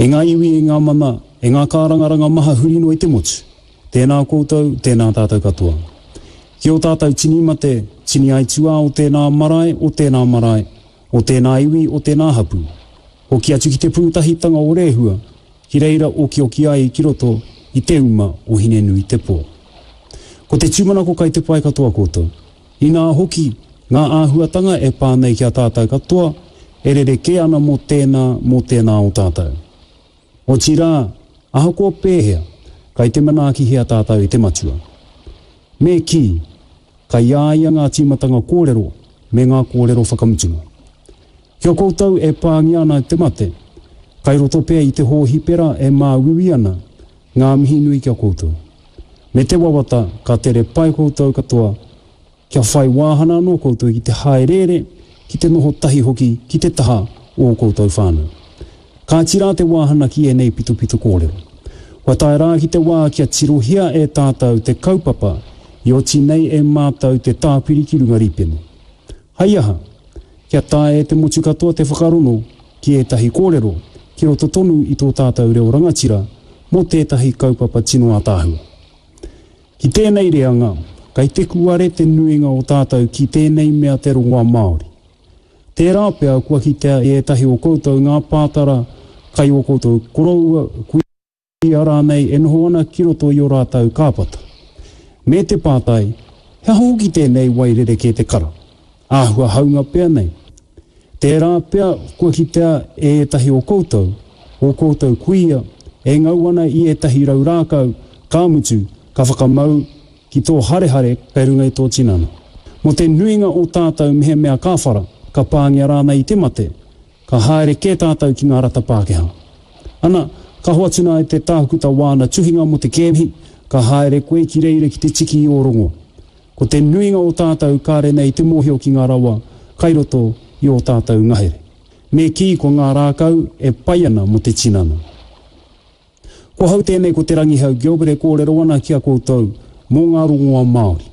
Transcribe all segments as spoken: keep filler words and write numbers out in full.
E ngā iwi, e ngā mana, e ngā kārangaranga maha huri no i te motu. Tēnā koutou, tēnā tātou katoa. Ki o tātou tini mate, tini aitua o tēnā marae, o tēnā marae, o tēnā iwi, o tēnā hapu. O ki atu ki te pūtahitanga o rehua, ki reira o ki o ki ai ki roto i te uma o hinenu i te pō. Ko te tūmanako kai te pai katoa koutou. I ngā hoki, ngā āhuatanga e pānei ki a tātou katoa, e rere ke ana mō tēnā, mō tēnā o tātou. O tira, ahako pēhea, kai te manaaki hea tātou i te matua. Me ki, kai iaia ngā tīmatanga kōrero, me ngā kōrero whakamutunga. Kia koutou e pāngi ana te mate, kai roto pēr i te hōhi pera e mā wiwi ana, ngā mihi nui kia koutou. Me te wawata, ka tere pai koutou katoa, kia whai wāhana no koutou ki te haerere, ki te noho tahi hoki, ki te taha o koutou whānau. Ka tira te wāhana ki e nei pitu pitu kōrero. Wa tae rā ki te wā kia tirohia e tātou te kaupapa, i o tinei e mātou te tāpiri ki runga ripenu. Hai aha, kia tae e te motu katoa te whakarono, ki e tahi kōrero, ki roto tonu i tō tātou reo rangatira, mo tētahi kaupapa tino ātāhua. Ki tēnei reanga, kai te kuare te nuinga o tātou ki tēnei mea te rongoa Māori. Te rāpea kua ki te e tahi o koutou ngā pātara, kai o koutou koroua, kui ara nei e noho ana ki roto i o rātou kāpata. Me te pātai, he hoki tēnei wairere ke te kara. Āhua haunga pēr nei. Te rāpea kua ki te e tahi o koutou, o koutou kuia, e ngau ana i e tahi rau rākau, kāmutu, ka whakamau, ki tō harehare, kai runga i tō tinana. Mo te nuinga o tātou mehe mea kāwhara, ka pāngia rāna i te mate, ka haere ke tātou ki ngā rata Pākehā. Ana, ka hoatuna e te tāhukuta wāna tuhinga mo te kēmihi, ka haere koe ki reire ki te tiki i o rongo. Ko te nuinga o tātou kāre nei te mōhio ki ngā rawa, kai roto i o tātou ngahere. Me ki ko ngā rākau e pai ana mo te tinana. Ko hau tēnei ko te rangihau Gilbert e kōrero ana ki a koutou mō ngā rongoa Māori.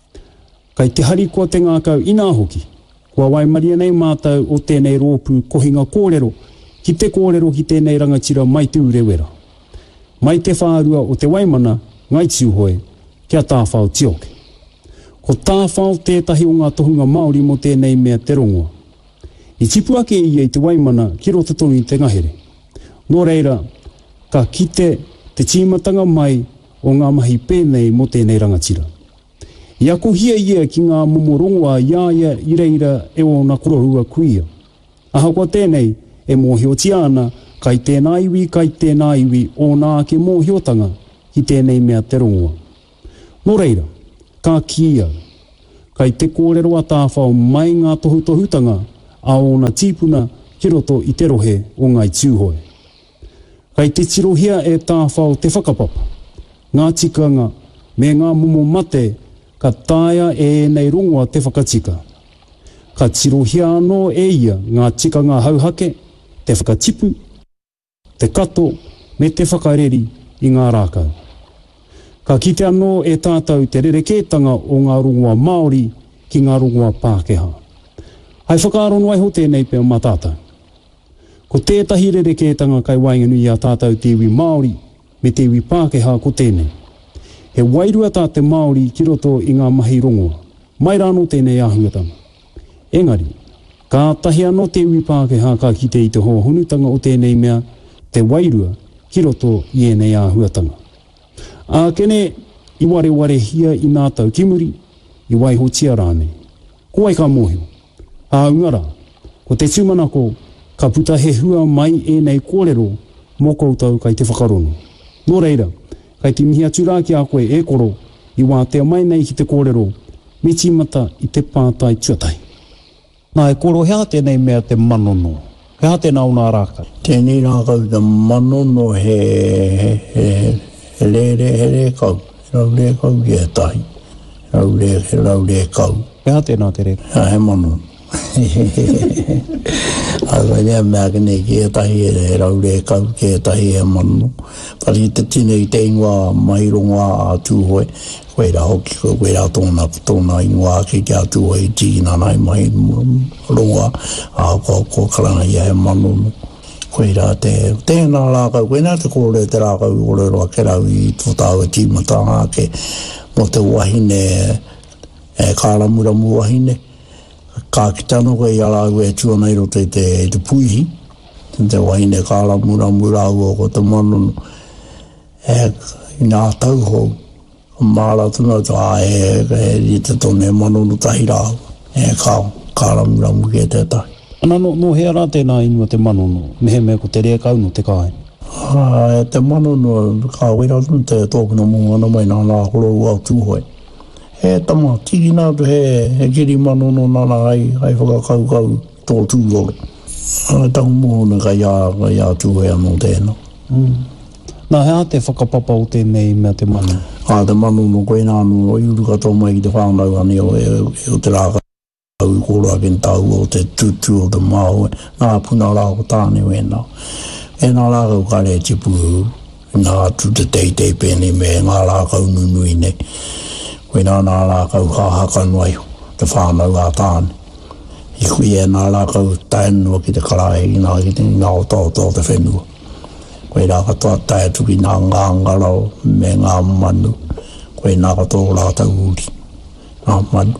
Kai te hari kua te ngākau ina hoki, kua waimaria nei mātou o tēnei rōpū kohinga kōrero, ki te kōrero ki tēnei rangatira mai te urewera. Mai te whārua o te waimana, ngai tūhoe, kia tāwhao tioke. Ko tāwhao tētahi o ngā tohunga Māori mo tēnei mea te rongoa. I tipu ake ia i te waimana ki roto tonu i te ngahere. Nō reira, ka kite te tīmatanga mai o ngā mahi pēnei mo tēnei rangatira. I ako hia ia ki ngā momo rongoa iaia i reira e o na korohua kuia. Aha kua tēnei e mōhio tiana kai tēnā iwi, kai tēnā iwi o nā ke mōhiotanga ki tēnei mea te rongoa. Nō reira, ka kia, kai te kōrero a tāwhao mai ngā tohu tohutanga a o na tīpuna ki roto i te rohe o ngai tūhoe. Kai te tirohia e tāwhao te whakapapa, ngā tikanga me ngā momo mate ka tāia e nei rongoa te whakatika. Ka tirohia anō e ia ngā tikanga hauhake, te whakatipu, te kato me te whakareri i ngā rākau. Ka kite anō e tātou te rerekētanga o ngā rongoa Māori ki ngā rongoa Pākehā. Hai whakarono ai ho tēnei pēr matātou. Ko tētahi rerekētanga kai wainganui a tātou te iwi Māori me te iwi Pākehā ko tēnei. He wairua tā te Māori ki roto i ngā mahi rongoa, mai rāno tēnei āhuatanga. Engari, ka tahi anō te iwi Pākehā ka kite i te hoa hunutanga o tēnei mea, te wairua ki roto i e nei āhuatanga. A kene i ware ware hia i nā tau kimuri, i waiho tia rānei. Ko ai ka mōhio. A ungara, ko te tūmanako, ka puta he hua mai e nei kōrero mō koutou kai te whakarono. Nō reira, kai te mihi aturā ki a koe e koro, i wā te mai nei ki te kōrero, me tīmata i te pātai tuatai. Nā e koro hea tēnei mea te manono. Hea tēnā o nā rākau. Tēnei rākau te manono he, he, he, he re re he re kau. Rau re kau ki e tahi. Rau re, rau re kau. Hea tēnā te re? Ha, he manono. Aka rea mea kene ki e tahi e re rau re kau ki e tahi e manono. Pari te tine i te ingoa mai rongoa a tūhoe. Koe rā hoki, koe rā tōna, tōna ingoa ki kia tūhoe i tīna nai mai rongoa. A ko ko karanga ia he manono. koe rā te, tēnā rā kau, koe nā te kore te rā kau, kore roa ke rau i tō tāua tīmata ngā ke, mo te wahine, e kāramuramu wahine, kā ki tano koe i arau e tua nei ro te te, te puihi, te wahine kāramuramu rau o ko te manono, e nā tau hou, māra tuna tā e, e i te tone manono tahi rau, e kā, kāramuramu ke te tahi. Ana no, no hea rā tēnā inua te manono, mehe mea ko te rea kau no te kāi? Ah, te manono, kā wera tunu te tōpuna mō ana mai nā nā horo ua tūhoi. He tama, tiri nā tu he, he kiri manono nana ai, ai whakakau kau tō tūrore. Ah, taku mōna ka ia, ka ia tūhoi anō tēnā. Mm. Nā hea te whakapapa o tēnei mea te manono? Ah, te manono koe nā no, o iuru katoa mai ki te whānau ane o, e, e o te rāka. Au kora ken tau o te tutu o te mao, nā puna rā o tāne wēnā. E nā rā kau kare tipu, nā tu te teitei pēne me, ngā rā kau nunui nei. Wēnā nā rā kau hāhaka nuai, te whānau a tāne. I kui e nā rā kau taenua ki te karae, nā ki te ngā o tau tau te whenua. Koe rā katoa tae tuki nā ngā ngarau me ngā manu. Koe nā katoa rā tau uri, ngā manu.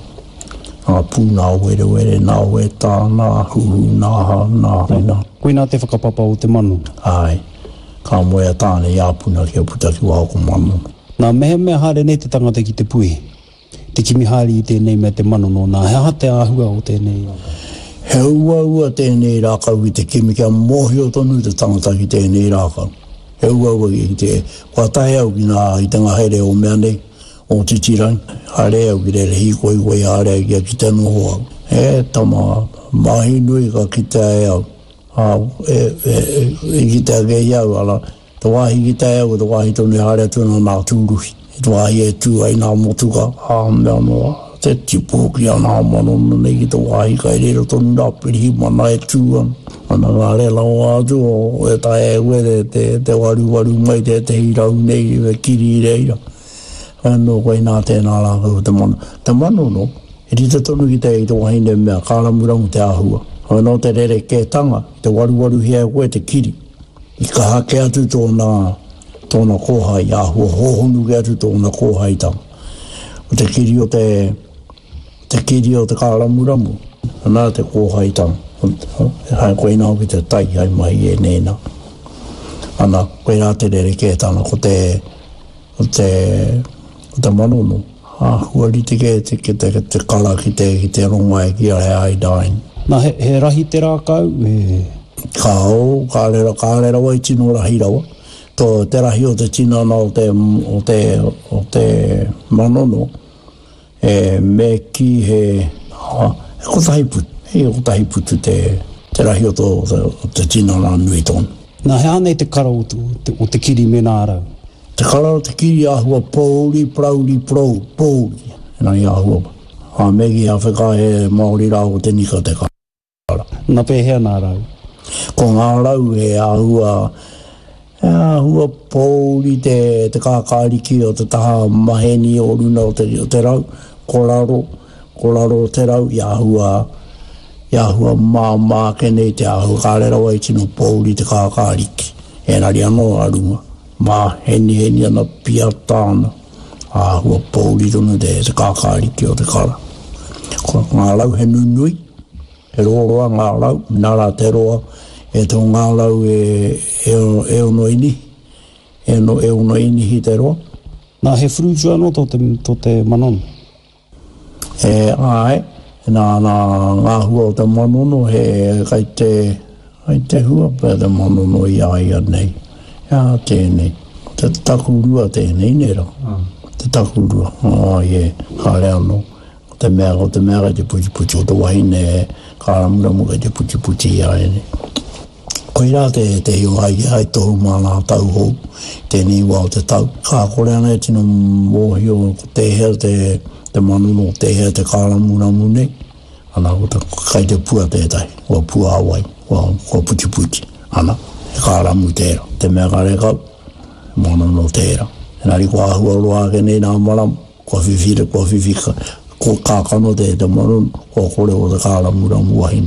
Nā pū, nā were were, nā weta, nā huhu, nā ha, nā haina. Koe nā te whakapapa o te manu? Ai, ka moea tāne i āpuna ki a putaki wā ko manu. Nā mehe mea haere nei te tangata ki te pui? Te kimihari i tēnei mea te manono, nā hea te āhua o tēnei? He ua ua tēnei rākau i te kimi kia mohi o tonu te tangata ki tēnei rākau. He ua ua ki te, kua tahe au ki nā i te ngahere o mea nei. O titirai, hare au ki re hi koi koi hare au ki a ki tēnu hoa. E tama, mahi nui ka ki te au. E, e, e, e ki te ake iau, ala, te wahi ki te au, te wahi tonu hare tuna nā tūruhi. Te wahi e tū ai nā motuka, a mea noa, te tipu ki a nā manono nei ki te wahi kai rero tonu nā pirihi mana e tū an. Ana ngā re lau atu o e tae e were te, te waru waru mai te te hirau nei, e kiri reira. Ano koe nā tēnā rā kau te mano. Te mano no, e rita tonu ki te i te wahine mea, kāramurangu te āhua. Hoi no te rere ke tanga, te waru waru hea koe te kiri. I ka hake atu tōna, tōna kōhai āhua, hohonu ke atu tōna kōhai tanga. O te kiri o te, te kiri o te kāramurangu, nā te kōhai tanga. Hai koe nā ki te tai, hai mai e nēnā. Ana, koe nā te rere ke tanga, ko te, o te, o te manono. Ah, huari te ke te, te, te, te kala ki te, ki te ronga e ki a he aidain. Nā he, he rahi te rā kau? E... Ka o, ka rera, ka rera wai tino rahi rawa. Tō te rahi o te tina na o te, o te, o te manono. E me ki he, ha, e ko tahi putu, e ko tahi putu te, te rahi o, to, o, te, o te tina na nui tonu. Nā he anei te kara o te, o te kiri me nā rau? Te kara o te kiri ahua pōuri, prauri, prou, pōuri. E nai ahua. Ha megi a wheka he Māori rau o te nika te kara. Nā pēhea nā rau? Ko ngā rau he ahua, e ahua pōuri te, te kākāriki o te taha maheni o runa o te, o te rau. Ko raro, ko raro o te rau, i ahua, i ahua mā mā kenei te ahua kārera wai tino pōuri te kākāriki. E nari anō arunga. Mā heni heni ana pia tāna. Āhua pōuri tonu te, te kākāriki o te kara. Ko ngā lau he nunui, e roroa ngā lau, nara te roa, e tō ngā lau e, e, e ono ini, e ono, e ono ini hi te roa. Nā he fruitu anō tō te, tō te manono? E ai, nā, nā ngā hua o te manono, he kai te, kai te hua pēr te manono i ai anei. Jā, tēnei. Te takurua tēnei nera. Mm. Te takurua. Oh, ie. Kā rea no. O te mea, o te mea kai te puti puti. O te wahine e kāramuramu kai te puti puti i aene. Koe rā te, te io hai, hai tohu mana tau hou. Tēnei wā o te tau. Kā kore ana e tino mōhi o te hea te, te manuno, te hea te kāramuramu nei. Ana, o te kai te pua tētai. O pua awai. O, o puti puti. Ana. E kāramu tēra, te mea kare kau, mana no tēra. E nari kua ahua roa ke nei nā maram, kua whiwhira, kua whiwhika, kua kākano te te maram, kua kore o te kāramu ramu wahine.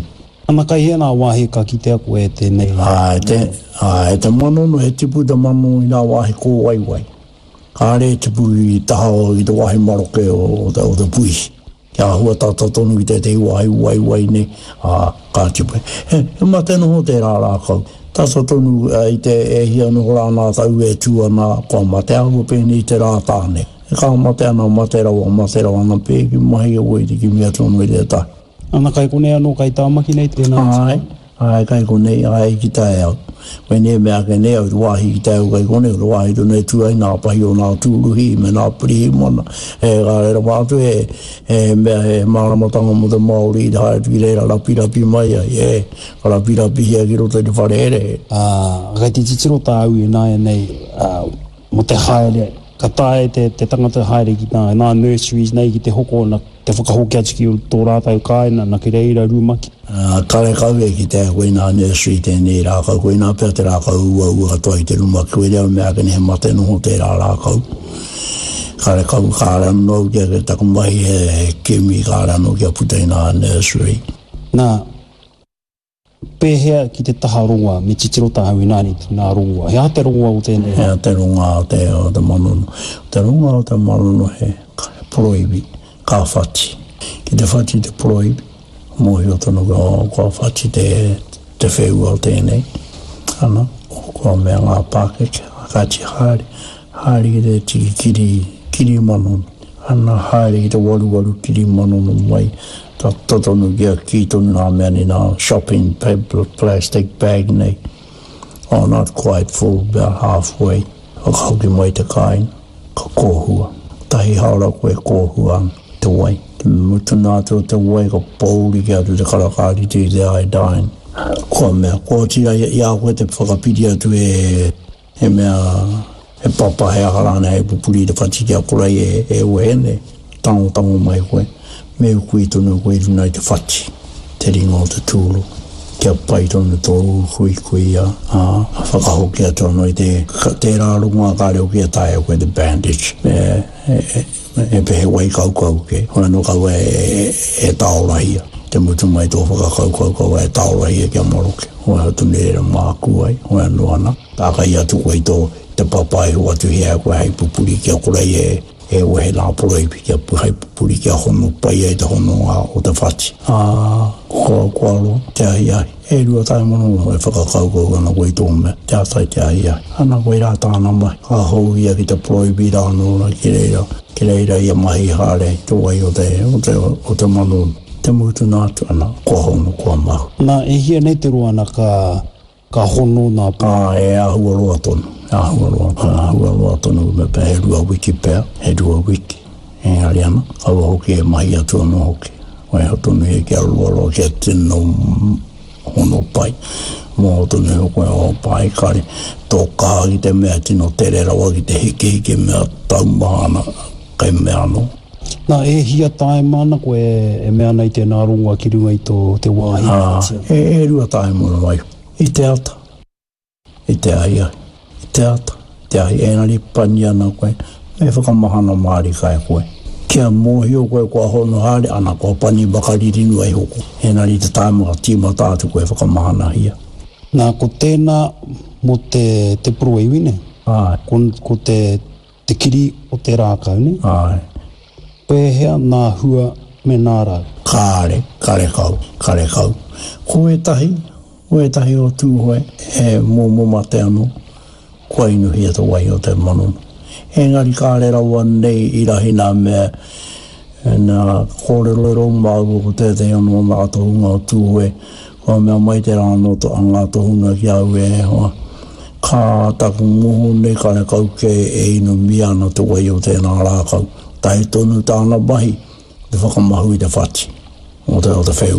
Ana kai hena wahi ka ki te aku e te nei. Ai, te, ai, te manono he tipu te manono i nā wahi ko wai wai. Ka re tipu i taha i te wahi maroke o, o, o te pui. Kia hua tata tonu i te te wahi wai wai ne, a ka tipu. He, he mateno ho te rā rā kau. Tata tonu i te e hia no rāna tau e tua nā kua mate ahua pēne i te rā tāne. E ka mate ana mate rawa, mate rawa na pē ki mahi o i te ki mea tonu i te tahi. Ana kai kone anō kai tāmaki nei tēnā. Ai, ai kai kone, ai ki tae au. Koe ne mea ke ne au ruahi ki tae au kai kone, ruahi tu ne tuai nā pahi o nā tūruhi, me nā pirihi mana. E ka rera mātu e, e mea he māramatanga mo te Māori, i hae tu i reira rapi rapi mai ai, e, ka rapi rapi hea ki roto i te whare ere. Ah, kai te titiro tā au i nā e nei, mo te haere, ka tae te, te tangata haere ki nā, nā nurseries nei ki te hoko na te whakahoki atu ki o tō rātau kāina na ki reira rūmaki. Uh, kare kau e ki te koe nā nursery tēnei rākau, koe nā pēr te rākau ua ua katoa i te rūmaki, koe reo mea kene he mate noho te rā rākau. Kare kau kāra no kia ke takumahi he kimi kāra no kia putei nā nursery. Nā, pēhea ki te taha rongoa, me titiro tāhu i nāni nā rongoa. Hea te rongoa o tēnei? Hea te rongoa o te, o te manono. Te rongoa o te manono he proibi, ka whati. Ki te whati te proibi, mohi o tono kua whati te, te whewua o tēnei. Ana, kua mea ngā pākeke, kati haere, haere ki te tiki kiri, kiri manono. Ana haere ki te waru waru kiri manono mai. Ta tonu kia ki tonu nā mea ni nā shopping paper plastic bag nei. Oh, not quite full, about halfway. O kauki mai te kain, ka kōhua. Tahi haura koe kōhua te wai. Te mutu nā tō te wai ka pōuri kia tu te karakari te te iodine. Kua mea, kua tira i a koe te whakapiri atu e, e mea, e papa hea harana e pupuri te whati kia kurai e, e wehene. Tango tango mai koe. Me ukui tonu koe runa i te whati, te ringo o te tūru. Kia pai tonu tōru hui kui a, a whakahoki atu anō i te, te rārunga ka reo kia tae koe te bandage. E, e, e, e pehe wai kau kau ke, hoi no kau e, e, e taorahia. Te mutu mai tō whakakau kau kau e taorahia kia moroke. Hoi hatu nere māku ai, hoi anō ana. Tākai atu koe tō te papai ho atu hea koe hei pupuri kia kurai e, e wehe nā poroipi kia puhai pupuri kia hono pai ai te hono a o te whati. Ah, kua kua ro, te ahi ahi. E rua tai mono e whakakau kau ana koe tō mea, te atai te ahi ahi. Ana koe rā tāna mai, ka hou ia ki te poroipi rāno ra ki reira, ki reira ia mahi hare, tō ai o te, o te, o te manu. Te mutu nātu ana, kua hono, kua mahu. Nā, e hia nei te roana ka, ka hono nā pā. Ah, e ahua roa tonu. Ahua roa, ahua roa tonu me pē, he rua wiki pēr, he rua wiki. E ari ana, awa hoki e mahi atu anō hoki. Wai hatonu e kia roa roa kia tino hono pai. Mō hatonu e koe o pai kare. Tō kaha ki te mea tino tere rawa ki te hiki hiki mea taumahana kai mea anō. Nā, e hia tae mana koe e mea nei te nā rongoa ki runga i tō te wāhi. Ah, e, e rua tae mana mai. I te ata. I te ai ai. Te ata, te ahi enari pani ana koe, me whakamahana maari kai koe. Kia mōhi o koe kua hono haere, ana kua pani bakari rinu ai hoko. Enari te tāmaka tīma tātu koe whakamahana hia. Nā, ko tēnā mo te, te proiwi ne? Ai. Ko, ko te, te kiri o te rākau ne? Ai. Pēhea nā hua me nā rau. Kāre, kare kau, kare kau. Ko e tahi, ko e tahi o tūhoe, e mō mō mate anō. Kua inu hia te wai o te manono. Engari kāre rawa nei i rahi nā mea nā kōrero māu o te te anō ngā tohunga o tūhoe. Kua mea mai te rāno to ngā tohunga ki au e hoa. Kā taku moho nei kāre kau ke e inu miana te wai o te nā rākau. Tai tonu tāna mahi, te whakamahu i te whati. O te o te wheu.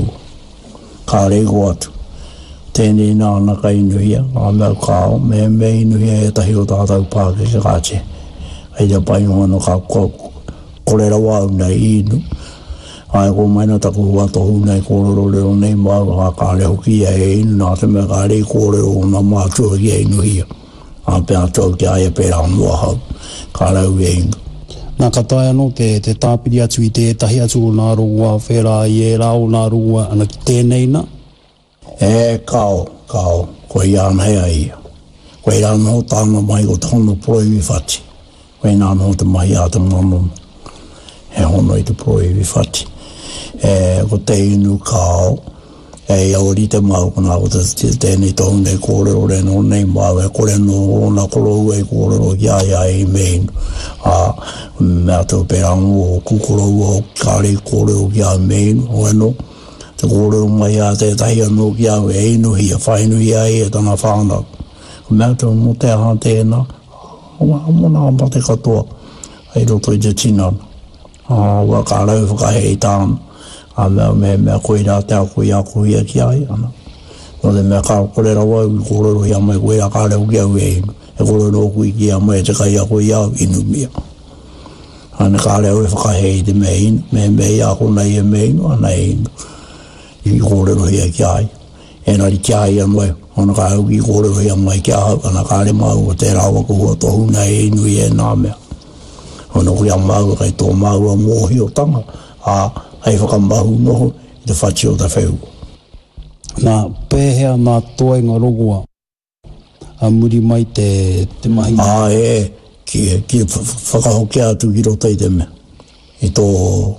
Kāre ko atu. Tēnei nā naka inuhia, ngā meu kāo, me me inuhia e tahi o tātou pāke ke kāche. Ai te pai hono ka korera wau nei inu. Ai ko maina taku hua tohu nei kōrero reo nei mau ka kāre hoki e inu nā te mea kāre kōrero o nā mātua ki e inuhia. A pēr tau ki ai e pēr anua hau, kāre u e inga. Nā katai anō te, te tāpiri atu i te tahi atu o nā rongoa, whera i e rao nā rongoa, ana ki tēnei nā? E kao, kao, koe iana hea ia. Koe iana no tāna mai o tono proiwi whati. Koe nā no te mai a te manu. He hono i te proiwi whati. E ko te inu kao, e aori te mau kuna o te tēnei tōu nei kōrero re no nei mau e kore no ona korou e kōrero ia ia e meinu. A mea tō perangu o kukorou o kāre kōrero ia meinu o eno. Te kōrero mai a te tahi anō ki au e inu hi a whainu hi a e e tana whānau. Mea tō mo te aha tēnā, mona amba te katoa, hei roto i te tinana. Wa ka rau whakahei tāna. A mea mea mea koe rā te a koe a koe a ki ai ana. No te mea kā kore rawa i kōrero hi a mai koe a kā rau ki au e inu. E kōrero kui ki a mai te kai a koe a inu mea. Ana kā rau e whakahei te mea inu. Mea mea a kona i e mea inu, ana e inu. I kōrero hi a ki ai. E nari ki ai a mai. Ana kā rau ki kōrero hi a mai ki a ana kā re mau o te rawa ko hua tohu na e inu i e nā mea. Ana kui a mau kai tō mau a mōhi o tanga. A hei whakamahu noho i te whachi o te wheu. Nā pēhea nā toenga rogoa, a muri mai te, te mahi. Ā e, ki, ki whakahoki atu ki rota i te mea. I tō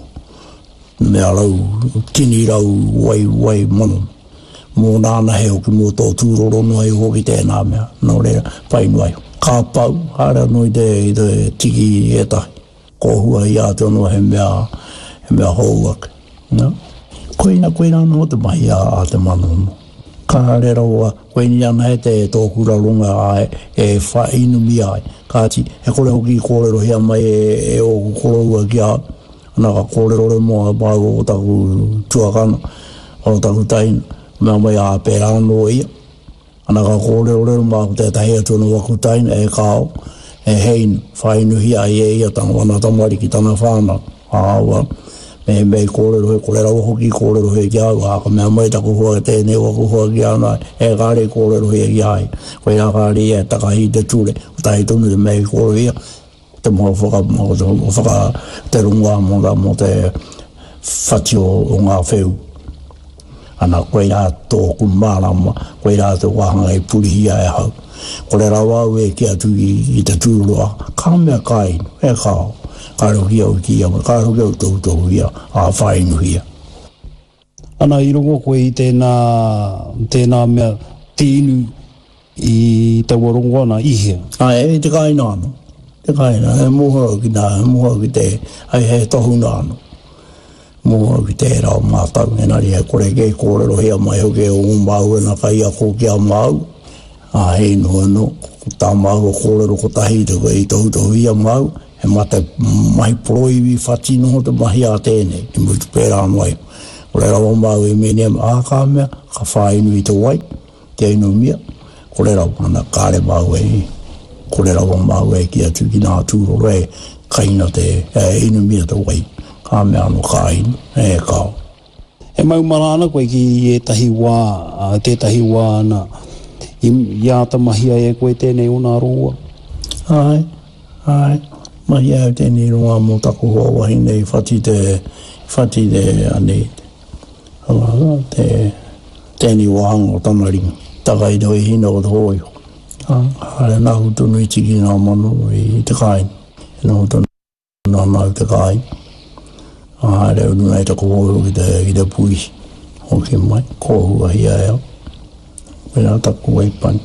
mea rau, tini rau wai wai manu. Mō nāna heo ki mō tō tūroro noa i hoki tēnā mea. Nō rea, whainu ai. Kā pau, hara no i te, i te tiki e tahi. Kohua i atu no he mea, he mea houak. No? Koe ina koe nā no te mahi a, a te manu. Ka re raua, koe ni ana he te tōku rarunga ai, e whainu mi ai. Kāti, he kore hoki i kōrero hea mai e, e o kororua ki a, ana ka kōrero re moa pāgo o taku tuakana, o taku taina, mea mai a pērano ia. Ana ka kōrero re moa ko te tahi atu no waku taina, e kao, e heinu, whainu hia i e ia tanga wana tamari ki tana whāna. Āua, me me kōrero he, kore rau hoki kōrero he ki au, haka mea mai taku hua tēnei waku hua ki au nai, e kāre kōrero he ki ai. Koe a kāre e takahi te ture, tahi tunu te mei kōrero ia, te moa whaka, whaka te runga mo da mo te whati o, o ngā wheu. Ana koe rā tōku mārama, koe rā te wahanga e purihia e hau. Kore rau au e ki atu i, i te tūroa, kā mea kainu, e kao. Kāro ki au ki au, kāro ki au tau tau ia, a whainu hia. Ana i rongo koe i tēnā, tēnā mea tīnu i te warongo ana ihea. Ai, e te kai nāno. Te kai nāno, e moha au ki nā, e moha au ki te, ai he tohu nāno. Moha au ki te rao mātau, e nari e kore ke kōrero hea mai ho ke o mau e na kai a ko ki a mau. A hei no no, tā mau o kōrero ko tahi te koe i tohu tohu ia mau. He mate mai proiwi whati noho te mahi a tēnei, i mutu pērā noi. Kore rawa mau e mene a kā mea, ka whainu i te wai, te inu mia. Kore rawa ana kāre mau e, kore rawa mau e ki atu ki nā tūro re, kaina te e, inu mia te wai. Kā mea no kā inu, e kao. He mau marana koe ki e tahi wā, te tahi wā ana, i ata mahi a e koe tēnei o nā roa. Ai, ai. Mahi au tēnei runga mō taku hoa wahi nei whati te, whati te ane, te, tēnei wahanga o tana ringa. Takai te hoi hina o te hoi. Hare nā hutunu i tiki nā manu i te kain. Nā hutunu nā nau te kain. Hare au nunai taku hoi ki te, ki te pui. Hoki mai, kōhua hia eo. Wena taku waipani.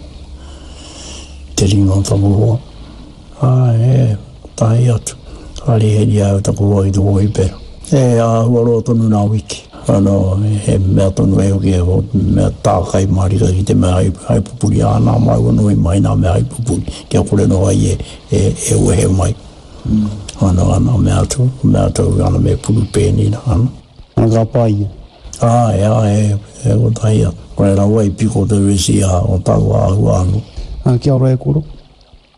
Te ringa o taku hoa. Ai, e. Tahi atu. Kari heri au taku hoi tu hoi pera. E a huaro tonu nā wiki. Ano, he mea tonu e hoki e ho, mea tākai marika ki te mea haipupuri. A nā mai wano i mai nā mea haipupuri. Kia kore no ai e, e, e uhe mai. Mm. Ano, ano, mea tu, mea tu, ana me puru pēni na, ano. Ana ka pai. A, e a, e, e o tahi atu. Kore rawa i piko te resi a o tau a hua anu. A kia ora e koro.